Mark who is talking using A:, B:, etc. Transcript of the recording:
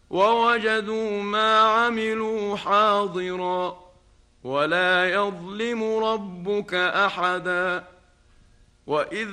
A: ووجدوا ما عملوا حاضرا ولا يظلم ربك أحدا. وإذ